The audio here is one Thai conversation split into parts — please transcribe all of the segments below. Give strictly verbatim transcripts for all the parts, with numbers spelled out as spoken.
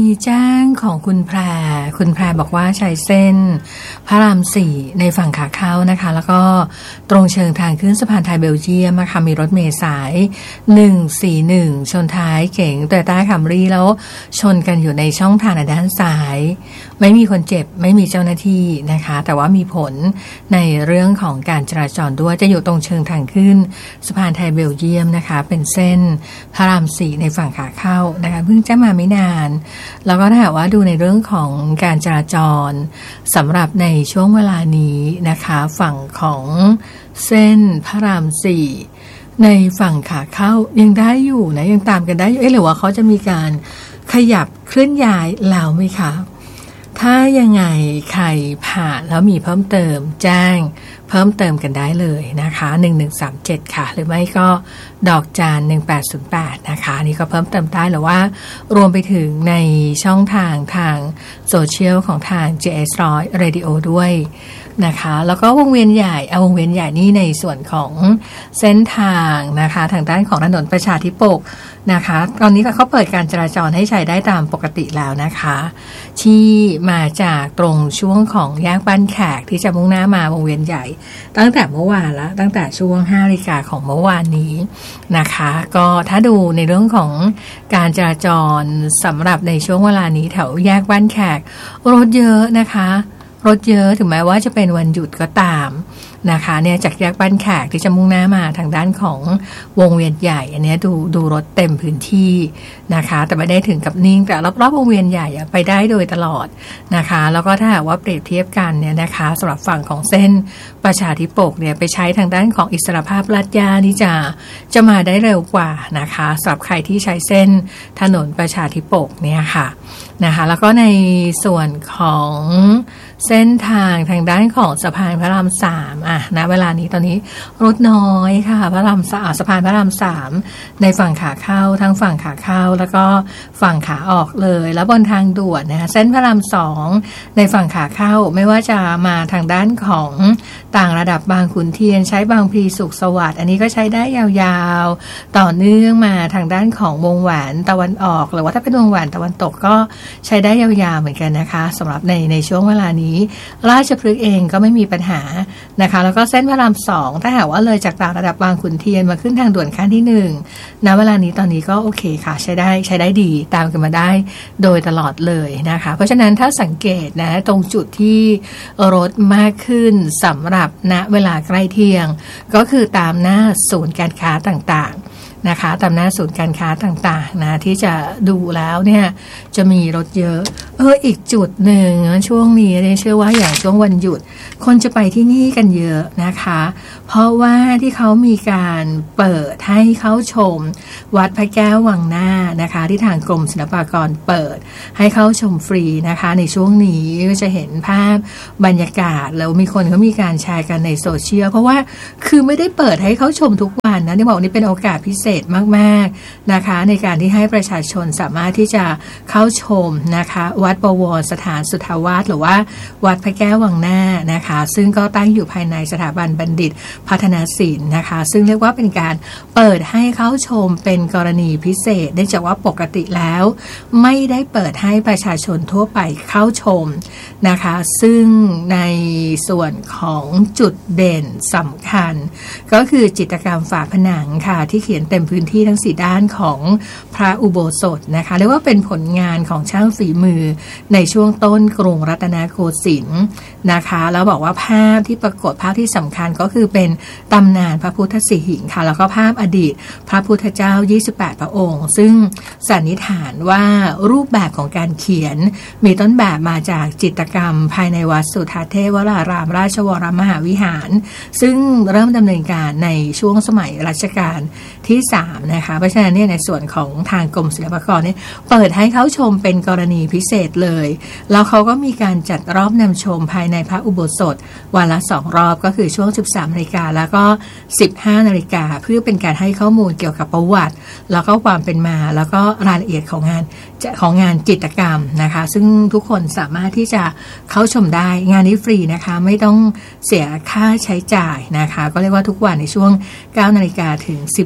แจ้งของคุณแพรคุณแพรบอกว่าใช้เส้นพระรามสี่ในฝั่งขาเข้านะคะแล้วก็ตรงเชิงทางขึ้นสะพานไทยเบลเยียมนะคะมีรถเมล์สายหนึ่งสี่หนึ่งชนท้ายเก๋งโตโยต้าคัมรี่แล้วชนกันอยู่ในช่องทางด้านซ้ายไม่มีคนเจ็บไม่มีเจ้าหน้าที่นะคะแต่ว่ามีผลในเรื่องของการจราจรด้วยจะอยู่ตรงเชิงทางขึ้นสะพานไทยเบลเยียมนะคะเป็นเส้นพระรามสี่ในฝั่งขาเข้านะคะเพิ่งจะมาไม่นานแล้วก็ถ้าหากว่าดูในเรื่องของการจราจรสำหรับในช่วงเวลานี้นะคะฝั่งของเส้นพระรามสี่ในฝั่งขาเข้ายังได้อยู่นะยังตามกันได้อยู่เอ๊ะหรือว่าเขาจะมีการขยับเคลื่อนย้ายแล้วไหมคะถ้ายังไงใครผ่านแล้วมีเพิ่มเติมแจ้งเพิ่มเติมกันได้เลยนะคะหนึ่งหนึ่งสามเจ็ดค่ะหรือไม่ก็ดอกจานหนึ่งแปดศูนย์แปดนะคะนี่ก็เพิ่มเติมได้หรือว่ารวมไปถึงในช่องทางทางโซเชียลของทาง เจ เอส หนึ่งร้อย Radio ด้วยนะคะแล้วก็วงเวียนใหญ่เอาวงเวียนใหญ่นี่ในส่วนของเส้นทางนะคะทางด้านของถนนประชาธิปกนะคะตอนนี้เขาเปิดการจราจรให้ใช้ได้ตามปกติแล้วนะคะที่มาจากตรงช่วงของแยกบ้านแขกที่จะมุ่งหน้ามาวงเวียนใหญ่ตั้งแต่เมื่อวานแล้วตั้งแต่ช่วงห้านาฬิกาของเมื่อวานนี้นะคะก็ถ้าดูในเรื่องของการจราจรสำหรับในช่วงเวลานี้แถวแยกบ้านแขกรถเยอะนะคะรถเยอะถึงแม้ว่าจะเป็นวันหยุดก็ตามนะคะเนี่ยจากแยกบ้านแขกที่จะมุ่งหน้ามาทางด้านของวงเวียนใหญ่อันนี้ดูดูรถเต็มพื้นที่นะคะแต่ไม่ได้ถึงกับนิ่งแต่รอบๆวงเวียนใหญ่ไปได้โดยตลอดนะคะแล้วก็ถ้าหากว่าเปรียบเทียบกันเนี่ยนะคะสำหรับฝั่งของเส้นประชาธิปกเนี่ยไปใช้ทางด้านของอิสรภาพลาดย่านี่จะจะมาได้เร็วกว่านะคะสำหรับใครที่ใช้เส้นถนนประชาธิปกเนี่ยค่ะนะคะแล้วก็ในส่วนของเส้นทางทางด้านของสะพานพระรามสามอ่ะณเวลานี้ตอนนี้รถน้อยค่ะพระรามสามสะพานพระรามสามในฝั่งขาเข้าทั้งฝั่งขาเข้าแล้วก็ฝั่งขาออกเลยแล้วบนทางด่วนนะคะเส้นพระรามสองในฝั่งขาเข้าไม่ว่าจะมาทางด้านของต่างระดับบางขุนเทียนใช้บางพลีสุขสวัสดิ์อันนี้ก็ใช้ได้ยาวๆต่อเนื่องมาทางด้านของวงแหวนตะวันออกหรือว่าถ้าเป็นวงแหวนตะวันตกก็ใช้ได้ยาวๆเหมือนกันนะคะสำหรับในในช่วงเวลานี้ราชพฤกษ์เองก็ไม่มีปัญหานะคะแล้วก็เส้นพระรามสองถ้าหากว่าเลยจากต่างระดับบางขุนเทียนมาขึ้นทางด่วนขั้นที่หนึ่งณเวลานี้ตอนนี้ก็โอเคค่ะใช้ได้ใช้ได้ดีตามกันมาได้โดยตลอดเลยนะคะเพราะฉะนั้นถ้าสังเกตนะตรงจุดที่รถมากขึ้นสำหรับณเวลาใกล้เที่ยงก็คือตามหน้าศูนย์การค้าต่างๆนะคะตามหน้าศูนย์การค้าต่างๆนะที่จะดูแล้วเนี่ยจะมีรถเยอะเอออีกจุดหนึ่งช่วงนี้เชื่อว่าอย่างช่วงวันหยุดคนจะไปที่นี่กันเยอะนะคะเพราะว่าที่เขามีการเปิดให้เข้าชมวัดพระแก้ววังหน้านะคะที่ทางกรมศิลปากรเปิดให้เข้าชมฟรีนะคะในช่วงนี้ก็จะเห็นภาพบรรยากาศแล้วมีคนเขามีการแชร์กันในโซเชียลเพราะว่าคือไม่ได้เปิดให้เข้าชมทุกวันนะที่บอกนี่เป็นโอกาสพิเศษมากๆนะคะในการที่ให้ประชาชนสามารถที่จะเข้าชมนะคะวัดบวรสถานสุทธาวาสหรือว่าวัดพระแก้ววังหน้านะคะซึ่งก็ตั้งอยู่ภายในสถาบันบัณฑิตพัฒนาศิลป์นะคะซึ่งเรียกว่าเป็นการเปิดให้เข้าชมเป็นกรณีพิเศษได้จากว่าปกติแล้วไม่ได้เปิดให้ประชาชนทั่วไปเข้าชมนะคะซึ่งในส่วนของจุดเด่นสำคัญก็คือจิตรกรรมฝาผนังค่ะที่เขียนเต็มพื้นที่ทั้งสี่ด้านของพระอุโบสถนะคะเรียกว่าเป็นผลงานของช่างฝีมือในช่วงต้นกรุงรัตนโกสินทร์นะคะแล้วบอกว่าภาพที่ปรากฏภาพที่สำคัญก็คือเป็นตำนานพระพุทธสิหิงค์ค่ะแล้วก็ภาพอดีตพระพุทธเจ้ายี่สิบแปดพระองค์ซึ่งสันนิษฐานว่ารูปแบบของการเขียนมีต้นแบบมาจากจิตรกรรมภายในวัดสุทัศน์เทพวรารามราชวรมหาวิหารซึ่งเริ่มดำเนินการในช่วงสมัยรัชกาลที่สามนะคะเพราะฉะนั้นเนี่ยในส่วนของทางกรมศิลปากรเนี่ยเปิดให้เข้าชมเป็นกรณีพิเศษเลยแล้วเขาก็มีการจัดรอบนำชมภายในพระอุโบสถวันละสองรอบก็คือช่วง สิบสามนาฬิกาแล้วก็ สิบห้านาฬิกาเพื่อเป็นการให้ข้อมูลเกี่ยวกับประวัติแล้วก็ความเป็นมาแล้วก็รายละเอียดของงานของงานจิตรกรรมนะคะซึ่งทุกคนสามารถที่จะเข้าชมได้งานนี้ฟรีนะคะไม่ต้องเสียค่าใช้จ่ายนะคะก็เรียกว่าทุกวันในช่วง เก้านาฬิกาถึง สิบหกนาฬิก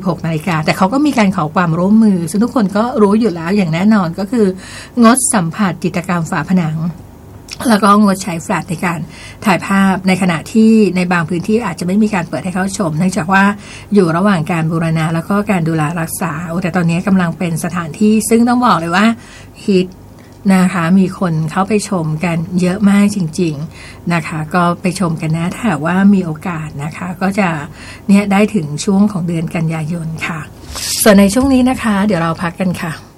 กาสแต่เขาก็มีการขอความร่วมมือซึ่งทุกคนก็รู้อยู่แล้วอย่างแน่นอนก็คืองดสัมผัสจิตรกรรมฝาผนังแล้วก็งดใช้แฟลชในการถ่ายภาพในขณะที่ในบางพื้นที่อาจจะไม่มีการเปิดให้เข้าชมเนื่องจากว่าอยู่ระหว่างการบูรณะแล้วก็การดูแลรักษาแต่ตอนนี้กำลังเป็นสถานที่ซึ่งต้องบอกเลยว่าฮิตนะคะมีคนเข้าไปชมกันเยอะมากจริงๆนะคะก็ไปชมกันนะถ้าว่ามีโอกาสนะคะก็จะเนี่ยได้ถึงช่วงของเดือนกันยายนค่ะส่วนในช่วงนี้นะคะเดี๋ยวเราพักกันค่ะ